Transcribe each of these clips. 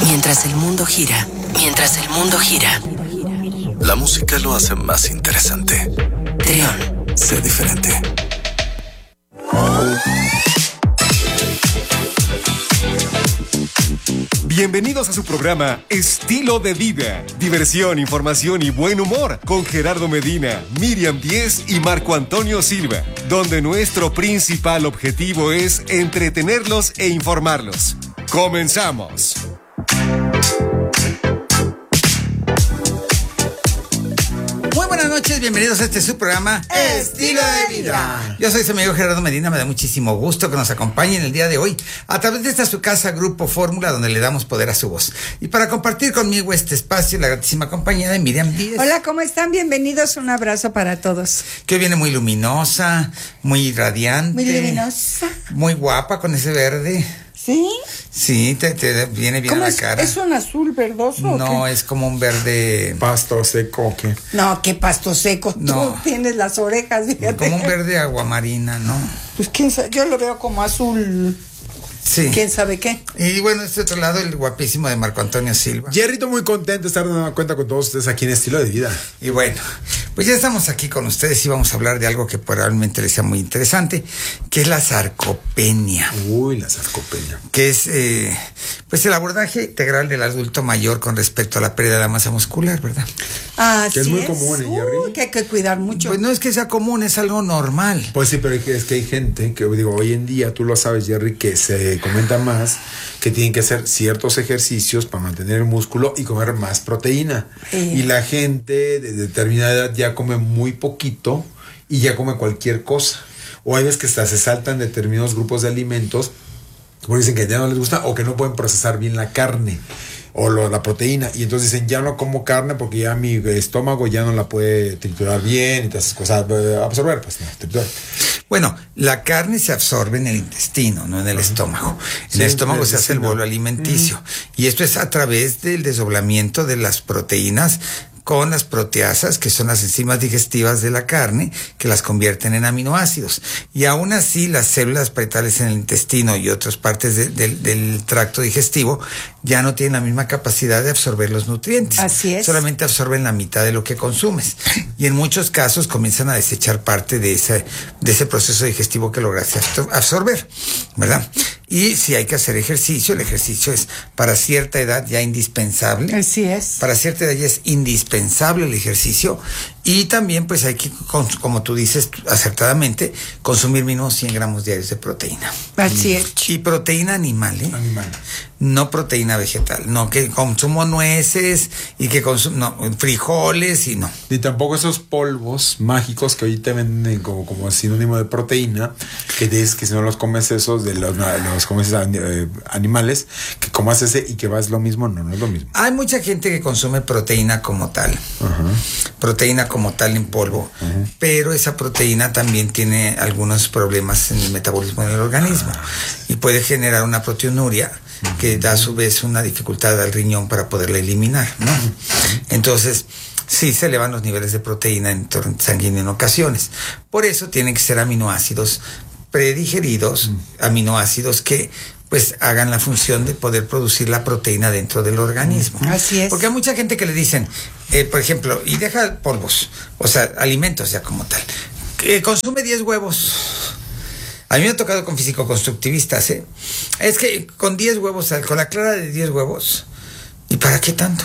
Mientras el mundo gira, la música lo hace más interesante. Trión. Sé diferente. Bienvenidos a su programa Estilo de Vida. Diversión, información y buen humor con Gerardo Medina, Miriam Díez y Marco Antonio Silva, donde nuestro principal objetivo es entretenerlos e informarlos. ¡Comenzamos! Muy buenas noches, bienvenidos a este su programa Estilo de Vida. Yo soy su amigo Gerardo Medina, me da muchísimo gusto que nos acompañen el día de hoy a través de esta su casa Grupo Fórmula, donde le damos poder a su voz. Y para compartir conmigo este espacio, la gratísima compañía de Miriam Díez. Hola, ¿cómo están? Bienvenidos, un abrazo para todos. Que hoy viene muy luminosa, muy radiante. Muy luminosa. Muy guapa con ese verde. ¿Sí? Sí, te viene bien a la cara. ¿Es un azul verdoso? No, es como un verde... Pasto seco, ¿qué? No, qué pasto seco. No. Tú tienes las orejas, fíjate. Como un verde aguamarina, ¿no? Pues quién sabe, yo lo veo como azul. Sí. ¿Quién sabe qué? Y bueno, este otro lado, el guapísimo de Marco Antonio Silva. Jerrito, muy contento de estar dando cuenta con todos ustedes aquí en Estilo de Vida. Y bueno, pues ya estamos aquí con ustedes y vamos a hablar de algo que probablemente les sea muy interesante, que es la sarcopenia. Uy, la sarcopenia. Que es, pues el abordaje integral del adulto mayor con respecto a la pérdida de la masa muscular, ¿verdad? Ah, Que es muy común, Jerry. Que hay que cuidar mucho. Pues no es que sea común, es algo normal. Pues sí, pero es que hay gente que, digo, hoy en día, tú lo sabes, Jerry, que se comenta más que tienen que hacer ciertos ejercicios para mantener el músculo y comer más proteína. Y la gente de determinada edad ya come muy poquito y ya come cualquier cosa. O hay veces que hasta se saltan determinados grupos de alimentos porque dicen que ya no les gusta o que no pueden procesar bien la carne o la proteína, y entonces dicen, ya no como carne porque ya mi estómago ya no la puede triturar bien y todas esas cosas, absorber, pues no, triturar. Bueno, la carne se absorbe en el intestino, no en el estómago. En el estómago se hace el bolo alimenticio. Y esto es a través del desdoblamiento de las proteínas con las proteasas, que son las enzimas digestivas de la carne, que las convierten en aminoácidos. Y aún así, las células paretales en el intestino y otras partes del tracto digestivo ya no tienen la misma capacidad de absorber los nutrientes. Así es. Solamente absorben la mitad de lo que consumes. Y en muchos casos comienzan a desechar parte de ese proceso digestivo que lograste absorber, ¿verdad? Y si hay que hacer ejercicio, el ejercicio es para cierta edad ya indispensable. Así es. Para cierta edad ya es indispensable el ejercicio. Y también pues hay que, como tú dices acertadamente, consumir mínimo 100 gramos diarios de proteína. Así es. Y proteína animal, ¿eh? Animal. No proteína vegetal. No que consumo nueces y que consumo frijoles y no. Ni tampoco esos polvos mágicos que ahorita venden como sinónimo de proteína, que es que si no los comes esos de los comes animales, que comas ese y que vas lo mismo, no es lo mismo. Hay mucha gente que consume proteína como tal. Proteína como tal en polvo, pero esa proteína también tiene algunos problemas en el metabolismo del organismo y puede generar una proteinuria que da a su vez una dificultad al riñón para poderla eliminar, ¿no? Entonces, sí se elevan los niveles de proteína en torrente sanguíneo en ocasiones. Por eso tienen que ser aminoácidos predigeridos, aminoácidos que pues hagan la función de poder producir la proteína dentro del organismo. Así es. Porque hay mucha gente que le dicen, por ejemplo, y deja polvos, o sea, alimentos ya como tal, que consume 10 huevos. A mí me ha tocado con físico-constructivistas, ¿eh? Es que con 10 huevos, con la clara de 10 huevos, ¿y para qué tanto?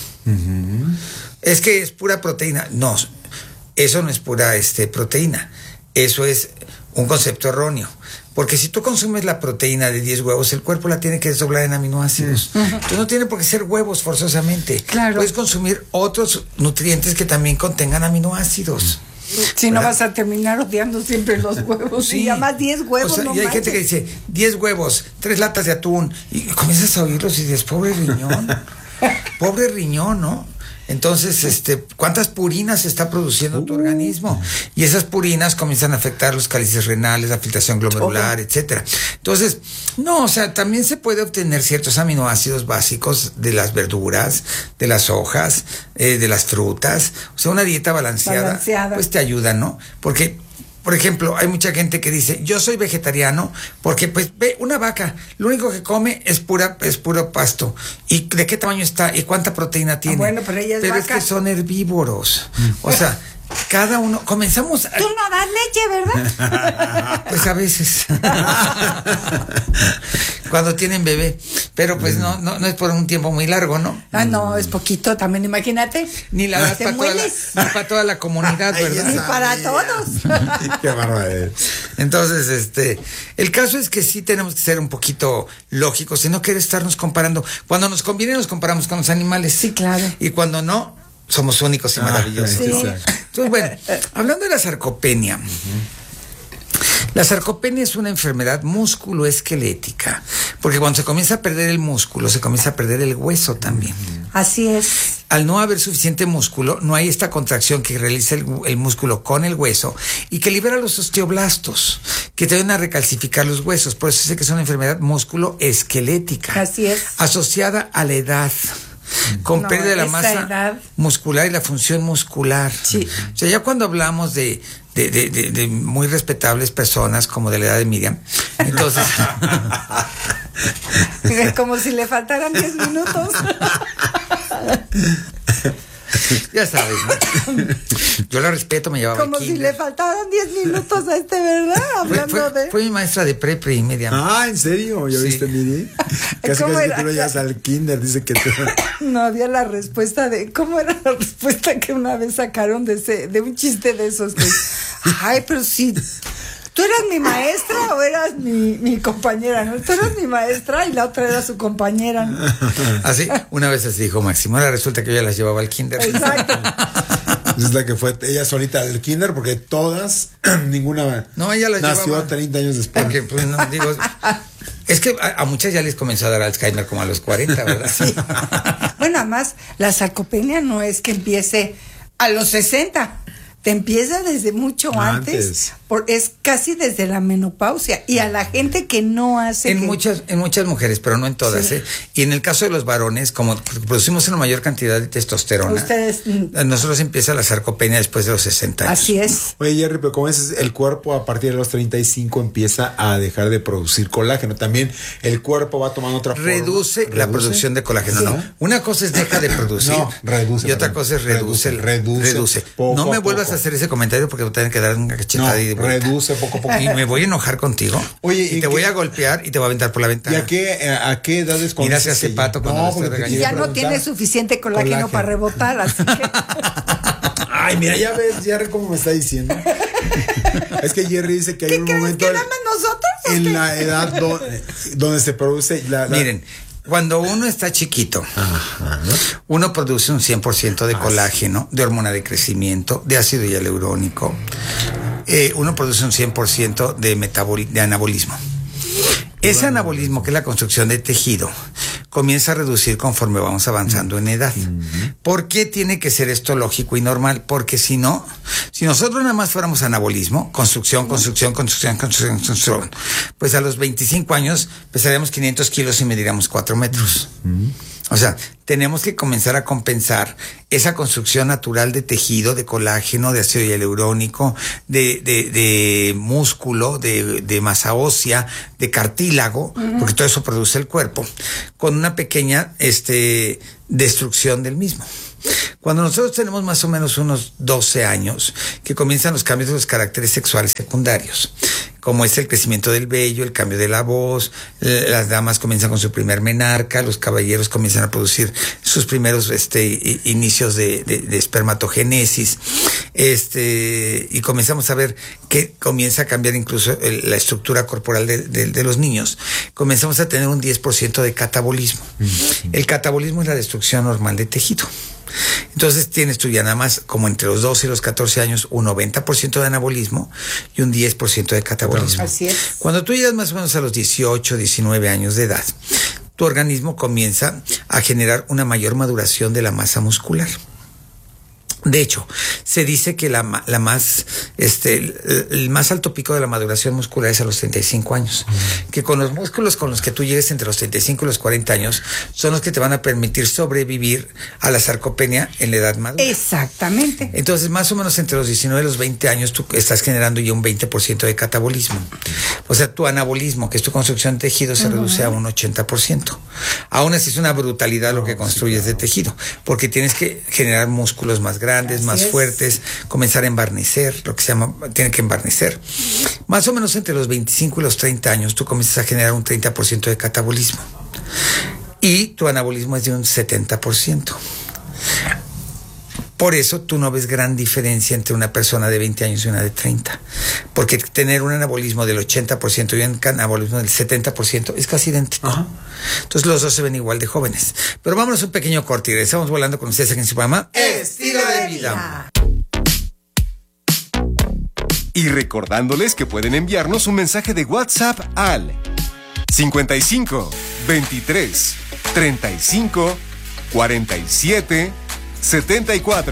Es que es pura proteína. No, eso no es pura proteína. Eso es un concepto erróneo. Porque si tú consumes la proteína de 10 huevos, el cuerpo la tiene que desdoblar en aminoácidos. Entonces no tiene por qué ser huevos forzosamente. Claro. Puedes consumir otros nutrientes que también contengan aminoácidos. Si no vas a terminar odiando siempre los huevos. Sí. Y además 10 huevos, o sea, no y hay manches. gente que dice 10 huevos, 3 latas de atún, y comienzas a oírlos y dices, pobre riñón. Pobre riñón, ¿no? Entonces, ¿cuántas purinas está produciendo tu organismo? Y esas purinas comienzan a afectar los cálices renales, la filtración glomerular, etcétera. Entonces, no, o sea, también se puede obtener ciertos aminoácidos básicos de las verduras, de las hojas, de las frutas. O sea, una dieta balanceada, pues te ayuda, ¿no? Porque por ejemplo, hay mucha gente que dice, yo soy vegetariano porque, pues, ve, una vaca, lo único que come es puro pasto. ¿Y de qué tamaño está? ¿Y cuánta proteína tiene? Bueno, pero ella es vaca. Es que son herbívoros. O sea, cada uno, comenzamos... Tú no das leche, ¿verdad? Pues a veces. Cuando tienen bebé. Pero pues no es por un tiempo muy largo, ¿no? Ah, no, es poquito también, imagínate. Ni la das para toda la comunidad, ¿verdad? Ni para todos. Qué bárbaro. Entonces, el caso es que sí tenemos que ser un poquito lógicos y no querer estarnos comparando. Cuando nos conviene nos comparamos con los animales. Sí, claro. Y cuando no, somos únicos y maravillosos. Sí. Entonces, bueno, hablando de la sarcopenia. La sarcopenia es una enfermedad musculoesquelética, porque cuando se comienza a perder el músculo, se comienza a perder el hueso también. Así es. Al no haber suficiente músculo, no hay esta contracción que realiza el músculo con el hueso y que libera los osteoblastos, que te ayudan a recalcificar los huesos. Por eso sé que es una enfermedad musculoesquelética. Así es. Asociada a la edad. Con pérdida de la masa muscular y la función muscular. Sí. O sea, ya cuando hablamos de muy respetables personas, como de la edad de Miriam, entonces... Como si le faltaran 10 minutos. Ya sabes, ¿no? Yo la respeto, me llevaba Como si le faltaran 10 minutos a ¿verdad? Hablando fue mi maestra de pre y media. Ah, ¿en serio? ¿Ya viste, Miri? Casi ¿Cómo que era? tú lo llevas al kinder, dice que tú... No había la respuesta de... ¿Cómo era la respuesta que una vez sacaron de un chiste de esos? Que, ay, pero si... ¿Tú eras mi maestra o eras mi compañera? ¿No? Tú eras mi maestra y la otra era su compañera, ¿no? Así, una vez así dijo Máximo, ahora resulta que yo ya las llevaba al kinder. Exacto. Es la que fue ella solita del kinder, porque todas, ninguna ella las nació llevaba 30 años después. Porque, pues, no, digo, es que a muchas ya les comenzó a dar Alzheimer como a los 40, ¿verdad? Sí. Bueno, además, la sarcopenia no es que empiece a los 60. Te empieza desde mucho antes. Es casi desde la menopausia. Y a la gente que no hace... En muchas mujeres, pero no en todas, Sí. Y en el caso de los varones, como producimos una mayor cantidad de testosterona, Ustedes... nosotros empieza la sarcopenia después de los 60 años. Así es. Oye, Jerry, pero como es el cuerpo a partir de los 35 empieza a dejar de producir colágeno. También el cuerpo va tomando otra forma. Reduce la producción de colágeno, Sí. ¿no? Una cosa es deja de producir. No, reduce. Y otra cosa es reduce. No me vuelvas a hacer ese comentario porque te voy a quedar una cachetada y de vuelta. Reduce poco a poco. Y me voy a enojar contigo. Oye, y te voy a golpear y te voy a aventar por la ¿Y ventana. a qué edades cuando Mira, se hace pato cuando lo estoy porque te regañando. Ya quiero no tiene preguntar. suficiente colágeno para rebotar, así que... Ay, mira, ya ves, Jerry, cómo me está diciendo. Es que Jerry dice que hay ¿Qué un crees momento que nada más nosotros? ¿O en qué? la edad donde se produce Miren, cuando uno está chiquito, uno produce un 100% de colágeno, de hormona de crecimiento, de ácido hialurónico. Uno produce un 100% de anabolismo. Ese anabolismo, que es la construcción de tejido, comienza a reducir conforme vamos avanzando en edad. ¿Por qué tiene que ser esto lógico y normal? Porque si no, si nosotros nada más fuéramos anabolismo, construcción, pues a los 25 años pesaríamos 500 kilos y mediríamos 4 metros. O sea, tenemos que comenzar a compensar esa construcción natural de tejido, de colágeno, de ácido hialurónico, de músculo, de masa ósea, de cartílago, porque todo eso produce el cuerpo, con una pequeña destrucción del mismo. Cuando nosotros tenemos más o menos unos 12 años, que comienzan los cambios de los caracteres sexuales secundarios, como es el crecimiento del vello, el cambio de la voz, las damas comienzan con su primer menarca, los caballeros comienzan a producir sus primeros inicios de espermatogénesis, y comenzamos a ver que comienza a cambiar incluso la estructura corporal de los niños. Comenzamos a tener un 10% de catabolismo. El catabolismo es la destrucción normal de tejido. Entonces tienes tú ya nada más como entre los 12 y los 14 años un 90% de anabolismo y un 10% de catabolismo. Así es. Cuando tú llegas más o menos a los 18, 19 años de edad, tu organismo comienza a generar una mayor maduración de la masa muscular. De hecho, se dice que el más alto pico de la maduración muscular es a los 35 años. Que con los músculos con los que tú llegues entre los 35 y los 40 años son los que te van a permitir sobrevivir a la sarcopenia en la edad madura. Exactamente. Entonces, más o menos entre los 19 y los 20 años tú estás generando ya un 20% de catabolismo. O sea, tu anabolismo, que es tu construcción de tejido, se reduce a un 80%. Aún así es una brutalidad lo que construyes de tejido, porque tienes que generar músculos más grandes, más fuertes, comenzar a embarnecer, lo que se llama, tiene que embarnecer. Más o menos entre los 25 y los 30 años tú comienzas a generar un 30% de catabolismo. Y tu anabolismo es de un 70%. Por eso tú no ves gran diferencia entre una persona de 20 años y una de 30. Porque tener un anabolismo del 80% y un anabolismo del 70% es casi idéntico. Ajá. Entonces los dos se ven igual de jóvenes. Pero vámonos a un pequeño corte y regresamos volando con ustedes aquí en su programa Estilo de Vida. Y recordándoles que pueden enviarnos un mensaje de WhatsApp al 55 23 35 47 74.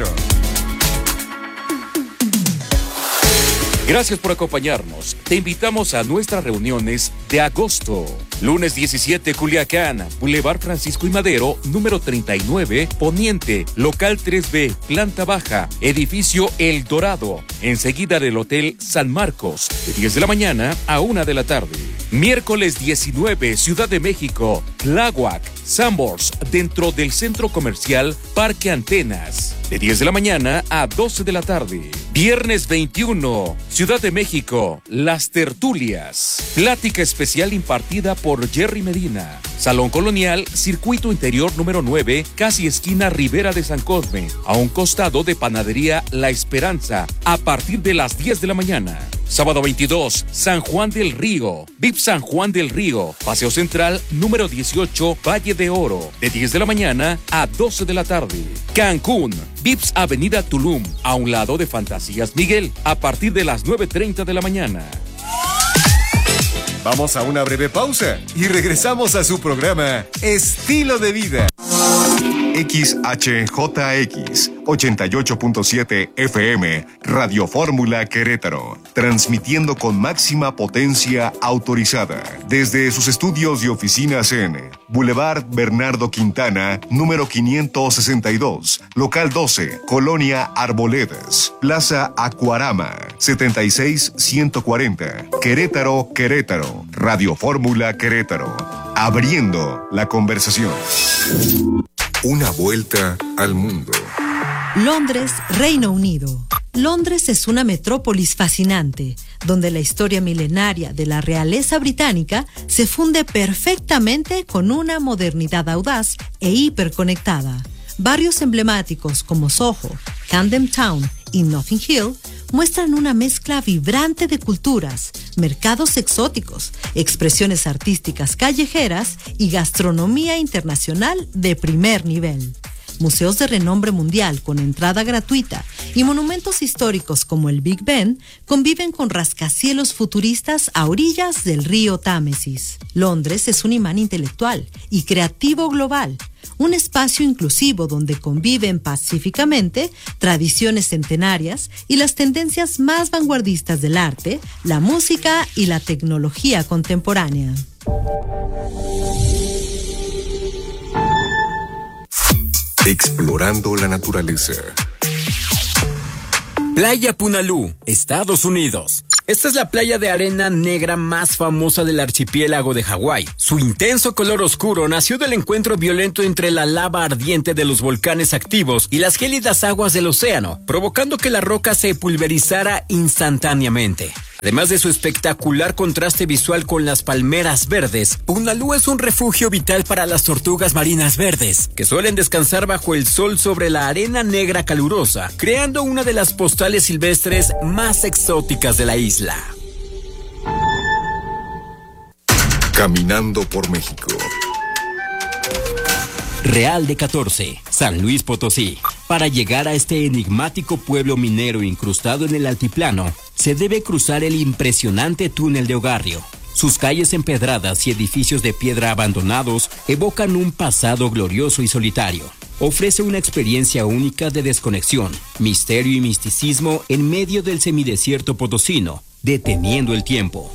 Gracias por acompañarnos. Te invitamos a nuestras reuniones de agosto. Lunes 17, Culiacán, Boulevard Francisco y Madero, número 39, Poniente, local 3B, planta baja, edificio El Dorado, enseguida del Hotel San Marcos, de 10 de la mañana a 1 de la tarde. Miércoles 19, Ciudad de México, Tláhuac, Sanborns, dentro del Centro Comercial Parque Antenas, de 10 de la mañana a 12 de la tarde. Viernes 21, Ciudad de México, Las Tertulias. Plática especial impartida por Jerry Medina. Salón Colonial, Circuito Interior número 9, casi esquina Ribera de San Cosme, a un costado de Panadería La Esperanza, a partir de las 10 de la mañana. Sábado 22, San Juan del Río, VIP San Juan del Río, Paseo Central número 18, Valle de Oro, de 10 de la mañana a 12 de la tarde. Cancún, VIPS Avenida Tulum, a un lado de Fantasías Miguel, a partir de las 9:30 de la mañana. Vamos a una breve pausa y regresamos a su programa Estilo de Vida. XHJX 88.7 FM, Radio Fórmula Querétaro, transmitiendo con máxima potencia autorizada desde sus estudios y oficinas en Boulevard Bernardo Quintana, número 562, local 12, Colonia Arboledas, Plaza Acuarama, 76140, Querétaro, Querétaro, Radio Fórmula Querétaro, abriendo la conversación. Una vuelta al mundo. Londres, Reino Unido. Londres es una metrópolis fascinante, donde la historia milenaria de la realeza británica se funde perfectamente con una modernidad audaz e hiperconectada. Barrios emblemáticos como Soho, Camden Town y Notting Hill muestran una mezcla vibrante de culturas, mercados exóticos, expresiones artísticas callejeras y gastronomía internacional de primer nivel. Museos de renombre mundial con entrada gratuita y monumentos históricos como el Big Ben conviven con rascacielos futuristas a orillas del río Támesis. Londres es un imán intelectual y creativo global, un espacio inclusivo donde conviven pacíficamente tradiciones centenarias y las tendencias más vanguardistas del arte, la música y la tecnología contemporánea. Explorando la naturaleza. Playa Punalú, Estados Unidos. Esta es la playa de arena negra más famosa del archipiélago de Hawái. Su intenso color oscuro nació del encuentro violento entre la lava ardiente de los volcanes activos y las gélidas aguas del océano, provocando que la roca se pulverizara instantáneamente. Además de su espectacular contraste visual con las palmeras verdes, Punalú es un refugio vital para las tortugas marinas verdes, que suelen descansar bajo el sol sobre la arena negra calurosa, creando una de las postales silvestres más exóticas de la isla. Caminando por México. Real de 14, San Luis Potosí. Para llegar a este enigmático pueblo minero incrustado en el altiplano, se debe cruzar el impresionante túnel de Ogarrio. Sus calles empedradas y edificios de piedra abandonados evocan un pasado glorioso y solitario. ofrece una experiencia única de desconexión, misterio y misticismo en medio del semidesierto potosino, deteniendo el tiempo.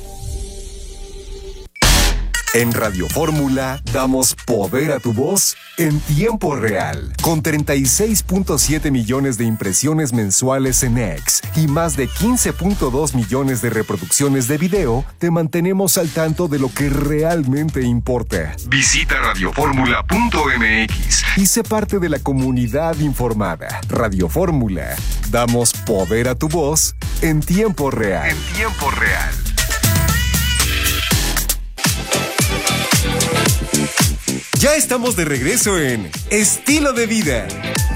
En Radio Fórmula damos poder a tu voz en tiempo real. Con 36.7 millones de impresiones mensuales en X y más de 15.2 millones de reproducciones de video, te mantenemos al tanto de lo que realmente importa. Visita radioformula.mx y sé parte de la comunidad informada. Radio Fórmula, damos poder a tu voz en tiempo real. En tiempo real. Ya estamos de regreso en Estilo de Vida.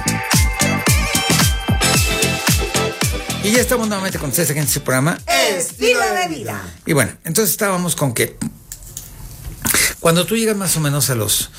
Y ya estamos nuevamente con ustedes aquí en su programa Estilo de Vida. Y bueno, entonces estábamos con que cuando tú llegas más o menos a los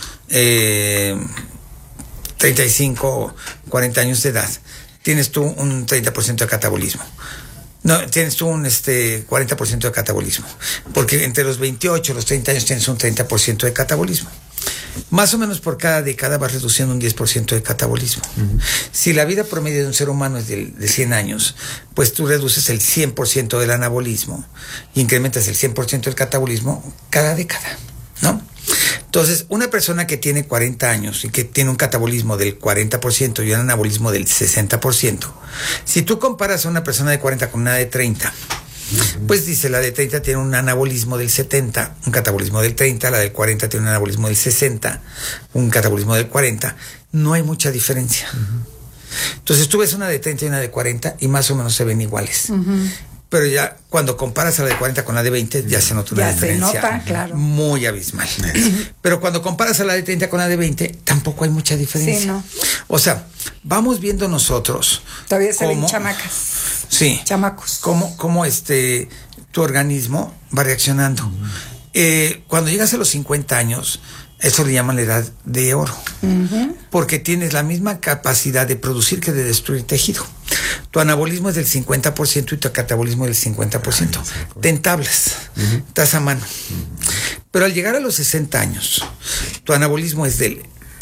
35, 40 años de edad, tienes tú un 30% de catabolismo. No, tienes tú un 40% de catabolismo. Porque entre los 28 y los 30 años tienes un 30% de catabolismo. Más o menos por cada década vas reduciendo un 10% de catabolismo. Uh-huh. Si la vida promedio de un ser humano es de 100 años, pues tú reduces el 100% del anabolismo y incrementas el 100% del catabolismo cada década, ¿no? Entonces, una persona que tiene 40 años y que tiene un catabolismo del 40% y un anabolismo del 60%, si tú comparas a una persona de 40 con una de 30, pues dice, la de 30 tiene un anabolismo del 70, un catabolismo del 30, la del 40 tiene un anabolismo del 60, un catabolismo del 40, no hay mucha diferencia. Entonces tú ves una de 30 y una de 40 y más o menos se ven iguales. Pero ya cuando comparas a la de 40 con la de 20, ya se nota una diferencia. Se nota, claro, muy abismal. Pero cuando comparas a la de 30 con la de 20, tampoco hay mucha diferencia. Sí, ¿no? O sea, vamos viendo nosotros. Todavía se ven chamacas. Sí. Chamacos. Cómo tu organismo va reaccionando. Cuando llegas a los 50 años, eso le llaman la edad de oro. Porque tienes la misma capacidad de producir que de destruir tejido. Tu anabolismo es del 50% y tu catabolismo es del 50%. Te entablas, estás a mano. Pero al llegar a los 60 años, tu anabolismo es del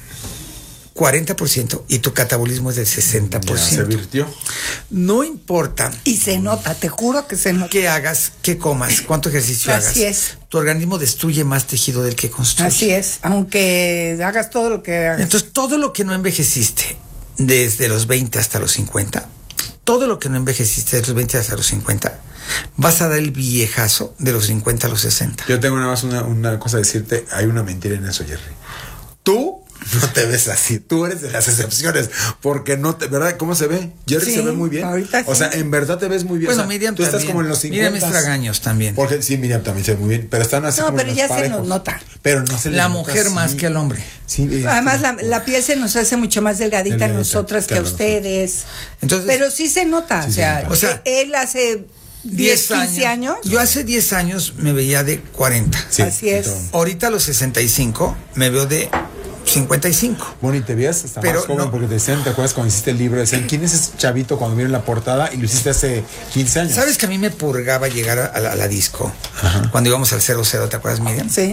40% y tu catabolismo es del 60%. Ya se virtió. No importa. Y se nota, te juro que se nota. ¿Qué hagas? ¿Qué comas? ¿Cuánto ejercicio hagas? Así es. Tu organismo destruye más tejido del que construye. Así es, aunque hagas todo lo que hagas. Entonces, todo lo que no envejeciste desde los 20 hasta los 50, todo lo que no envejeciste desde los 20 hasta los 50, vas a dar el viejazo de los 50 a los 60. Yo tengo nada más una cosa a decirte. Hay una mentira en eso, Jerry. Tú no te ves así, tú eres de las excepciones, porque no te, ¿verdad? ¿Cómo se ve? Jerry se ve muy bien. Ahorita o sea, en verdad te ves muy bien. Bueno, o sea, Miriam tú también. Estás como en los 50. Miriam Estragaños también. Porque sí, Miriam también se ve muy bien, pero están así no, como pero ya parejos. se nos nota. Pero no se les la nota mujer así. más que al hombre. Sí, además la piel se nos hace mucho más delgadita a nosotras que a ustedes. Entonces, pero sí se nota, sí, o sea, él hace 10, 15 años. Yo hace 10 años me veía de 40. Sí, así es. Ahorita a los 65 me veo de 55. Bueno, y te veías hasta pero más joven, no, porque te decían, ¿te acuerdas cuando hiciste el libro? Decían, ¿quién es ese chavito cuando vieron la portada? Y lo hiciste hace 15 años. ¿Sabes que a mí me purgaba llegar a la disco? Ajá. Cuando íbamos al 00, ¿te acuerdas, Miriam? Sí.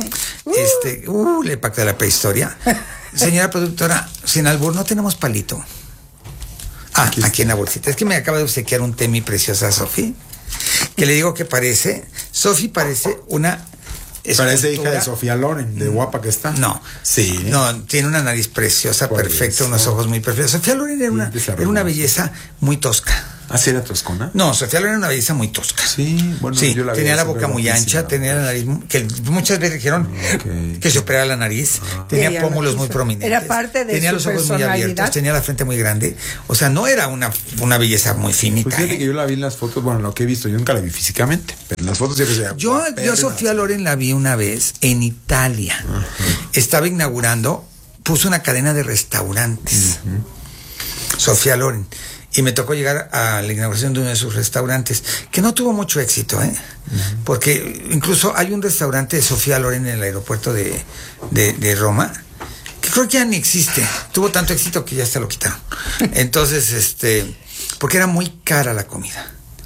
El pacto de la prehistoria. Señora productora, sin albur, no tenemos palito. Aquí en la bolsita. Es que me acaba de obsequiar un té mi preciosa Sofi, que le digo que parece, Sofi parece una escultura. Parece hija de Sofía Loren, de guapa que está. No. Sí. No, tiene una nariz preciosa, perfecta, unos ojos muy perfectos. Sofía Loren era una belleza muy tosca. ¿Ah, sí era toscona? No, Sofía Loren era una belleza muy tosca. Sí, bueno, sí, yo la tenía la boca muy ancha, tenía la nariz, que muchas veces dijeron que se operara la nariz, tenía pómulos muy prominentes. Era parte de tenía su los ojos muy abiertos, tenía la frente muy grande. O sea, no era una belleza muy finita. Pues fíjate que yo la vi en las fotos, bueno, lo que he visto, yo nunca la vi físicamente, pero en las fotos siempre se veía. Yo a Sofía Loren la vi una vez en Italia. Estaba inaugurando, puso una cadena de restaurantes. Sofía Loren. Y me tocó llegar a la inauguración de uno de sus restaurantes, que no tuvo mucho éxito, porque incluso hay un restaurante de Sofía Loren en el aeropuerto de Roma, que creo que ya ni existe. Tuvo tanto éxito que ya se lo quitaron. Entonces, porque era muy cara la comida.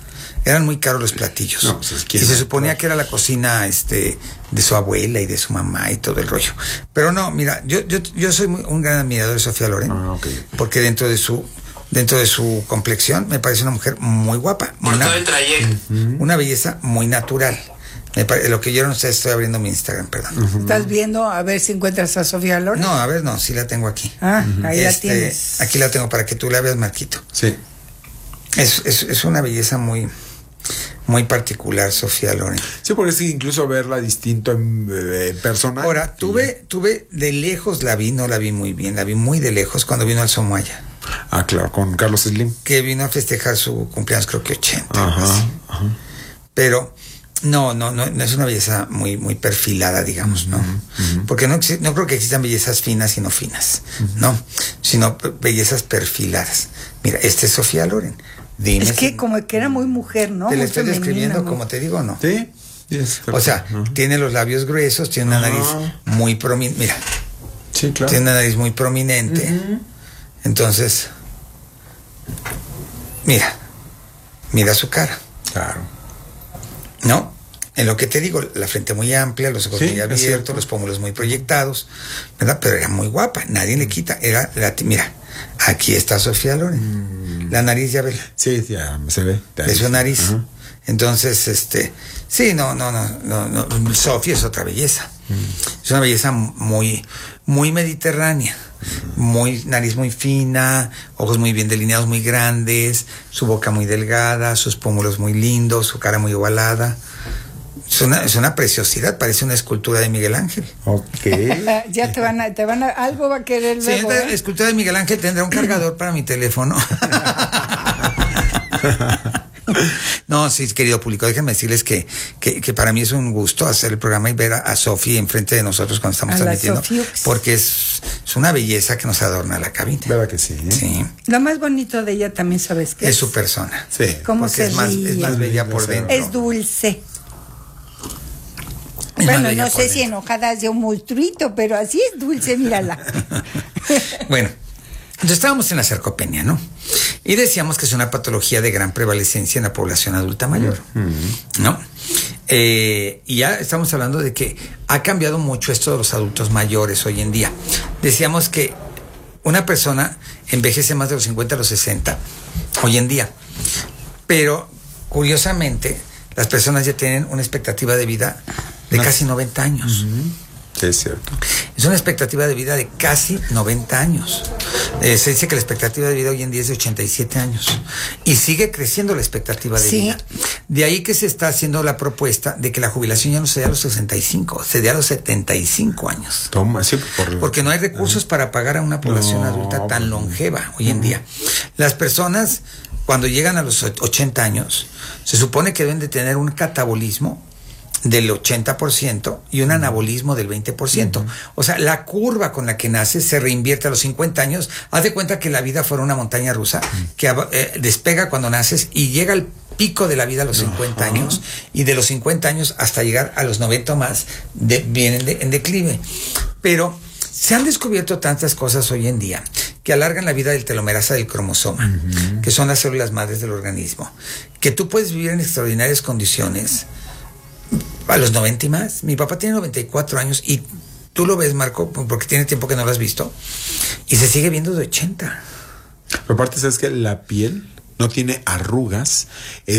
Eran muy caros los platillos. No, pues, y se suponía que era la cocina de su abuela y de su mamá y todo el rollo. Pero no, mira, yo soy un gran admirador de Sofía Loren. Okay. Porque dentro de su complexión me parece una mujer muy guapa. Todo el trayecto. Una belleza muy natural. Lo que yo no sé, estoy abriendo mi Instagram, perdón. ¿Estás viendo a ver si encuentras a Sofía Loren? No, a ver, no, sí la tengo aquí. Ahí la tienes. Aquí la tengo para que tú la veas, Marquito. Sí. Es una belleza muy, muy particular, Sofía Loren. Sí, por eso incluso verla distinto en persona. Ahora, tuve de lejos no la vi muy bien, la vi muy de lejos cuando vino al Somoya. Ah, claro, con Carlos Slim. Que vino a festejar su cumpleaños, creo que 80. Ajá. Pero no es una belleza muy, muy perfilada, digamos, ¿no? Porque no creo que existan bellezas finas y no finas, ¿no? Sino bellezas perfiladas. Mira, es Sofía Loren. Dime es que como que era muy mujer, ¿no? Te muy la estoy femenina, describiendo muy... como te digo, ¿no? Sí. O sea, tiene los labios gruesos, tiene una nariz muy prominente. Mira, sí, claro. Tiene una nariz muy prominente. Entonces, mira su cara. Claro. ¿No? En lo que te digo, la frente muy amplia, los ojos muy abiertos, los pómulos muy proyectados, ¿verdad? Pero era muy guapa, nadie le quita. Mira, aquí está Sofía Loren. La nariz, ya ve. Sí, ya se ve. De su nariz. Entonces, sí, no. Sofía es otra belleza. Es una belleza muy, muy mediterránea. Nariz muy fina, ojos muy bien delineados, muy grandes, su boca muy delgada, sus pómulos muy lindos, su cara muy ovalada. Es una preciosidad, parece una escultura de Miguel Ángel. Ok. Ya te van a, algo va a querer Sí, luego, esta escultura de Miguel Ángel tendrá un cargador para mi teléfono. No, sí, querido público, déjenme decirles que para mí es un gusto hacer el programa y ver a Sofía enfrente de nosotros cuando estamos transmitiendo, porque es una belleza que nos adorna la cabina. ¿Verdad que sí? Sí. Lo más bonito de ella también, ¿sabes qué? Es su persona. Sí. Cómo se es más bella por dentro. Es dulce. Bueno, no sé si enojada hace un monstruito, pero así es dulce, mírala. Bueno, entonces estábamos en la sarcopenia, ¿no? Y decíamos que es una patología de gran prevalecencia en la población adulta mayor, ¿no? Y ya estamos hablando de que ha cambiado mucho esto de los adultos mayores hoy en día. Decíamos que una persona envejece más de los 50 a los 60 hoy en día, pero curiosamente las personas ya tienen una expectativa de vida de casi 90 años. Sí, es cierto. Es una expectativa de vida de casi 90 años. Se dice que la expectativa de vida hoy en día es de 87 años. Y sigue creciendo la expectativa de vida. De ahí que se está haciendo la propuesta de que la jubilación ya no se dé a los 65, se dé a los 75 años. Toma, sí, porque no hay recursos para pagar a una población adulta tan longeva hoy en día. Las personas, cuando llegan a los 80 años, se supone que deben de tener un catabolismo del 80% y un anabolismo del 20%. O sea, la curva con la que naces se reinvierte a los 50 años. Haz de cuenta que la vida fuera una montaña rusa que despega cuando naces y llega al pico de la vida a los 50 años, y de los 50 años hasta llegar a los 90 más vienen en declive. Pero se han descubierto tantas cosas hoy en día que alargan la vida del telomerasa del cromosoma, que son las células madres del organismo, que tú puedes vivir en extraordinarias condiciones a los 90 y más. Mi papá tiene 94 años y tú lo ves, Marco, porque tiene tiempo que no lo has visto, y se sigue viendo de 80. Pero aparte, ¿sabes que la piel no tiene arrugas?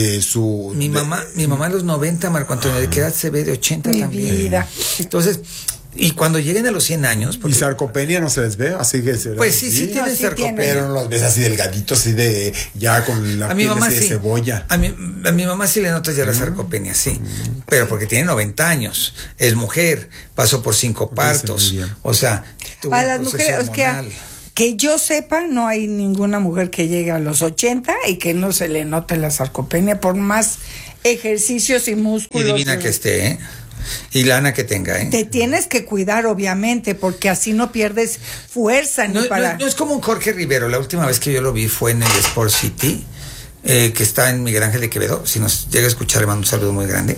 Mi mamá a los 90, Marco Antonio, ¿de qué edad se ve? De 80 Mi también. vida. Entonces, y cuando lleguen a los 100 años... ¿Y sarcopenia no se les ve? Así que pues sí tienen sarcopenia. Pero no los ves así delgaditos, así de... ya con la piel así de cebolla. A mi mamá sí le notas ya la sarcopenia, sí. Pero porque tiene 90 años. Es mujer, pasó por 5 partos. O sea... A las mujeres, es que yo sepa, no hay ninguna mujer que llegue a los 80 y que no se le note la sarcopenia por más ejercicios y músculos. Y divina que esté, ¿eh? Y lana que tenga, ¿eh? Te tienes que cuidar, obviamente, porque así no pierdes fuerza. No es como un Jorge Rivero. La última vez que yo lo vi fue en el Sport City, que está en Miguel Ángel de Quevedo. Si nos llega a escuchar, le mando un saludo muy grande.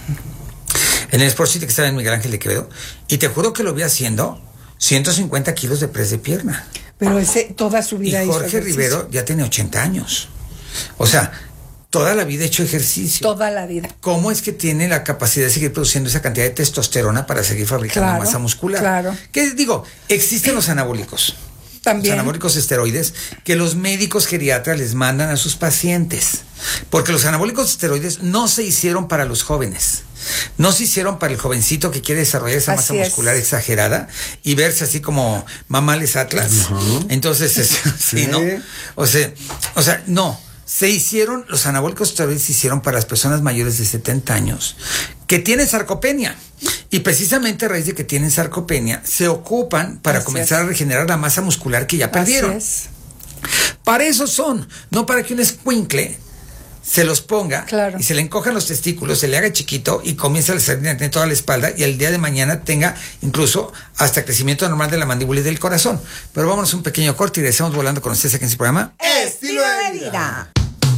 En el Sport City, que está en Miguel Ángel de Quevedo. Y te juro que lo vi haciendo 150 kilos de press de pierna. Pero toda su vida y Jorge Rivero ya tiene 80 años. O sea, toda la vida he hecho ejercicio. Toda la vida. ¿Cómo es que tiene la capacidad de seguir produciendo esa cantidad de testosterona para seguir fabricando masa muscular? Claro. ¿Qué digo? Existen los anabólicos. También. Los anabólicos esteroides que los médicos geriatras les mandan a sus pacientes. Porque los anabólicos esteroides no se hicieron para los jóvenes. No se hicieron para el jovencito que quiere desarrollar esa masa muscular exagerada y verse así como mamales Atlas. Entonces, sí, ¿no? O sea, no. Se hicieron, los anabólicos esteroides se hicieron para las personas mayores de 70 años que tienen sarcopenia. Y precisamente a raíz de que tienen sarcopenia, se ocupan para comenzar a regenerar la masa muscular que ya perdieron. Para eso son, no para que un escuincle se los ponga y se le encojan los testículos, se le haga chiquito y comienza a salir de toda la espalda y el día de mañana tenga incluso hasta crecimiento normal de la mandíbula y del corazón. Pero vámonos a un pequeño corte y regresamos volando con ustedes aquí en su programa Estilo de Vida.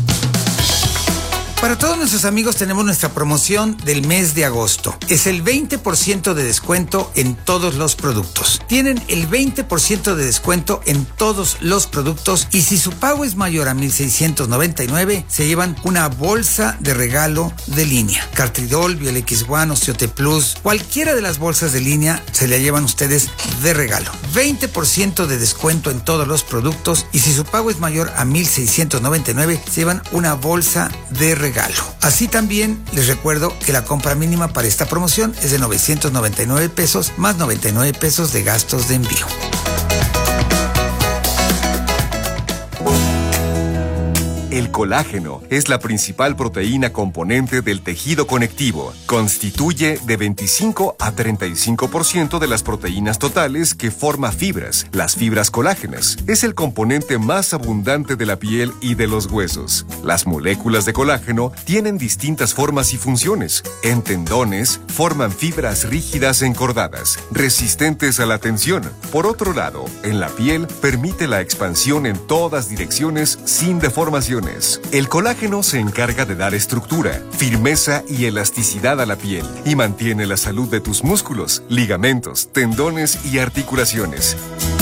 Para todos nuestros amigos tenemos nuestra promoción del mes de agosto. Es el 20% de descuento en todos los productos. Tienen el 20% de descuento en todos los productos y si su pago es mayor a $1,699, se llevan una bolsa de regalo de línea. Cartridol, BioLX1, Osteote Plus, cualquiera de las bolsas de línea se la llevan ustedes de regalo. 20% de descuento en todos los productos y si su pago es mayor a $1,699, se llevan una bolsa de regalo. Así también les recuerdo que la compra mínima para esta promoción es de $999 más $99 de gastos de envío. El colágeno es la principal proteína componente del tejido conectivo. Constituye de 25 a 35% de las proteínas totales que forma fibras, las fibras colágenas. Es el componente más abundante de la piel y de los huesos. Las moléculas de colágeno tienen distintas formas y funciones. En tendones, forman fibras rígidas encordadas, resistentes a la tensión. Por otro lado, en la piel, permite la expansión en todas direcciones sin deformación. El colágeno se encarga de dar estructura, firmeza y elasticidad a la piel y mantiene la salud de tus músculos, ligamentos, tendones y articulaciones.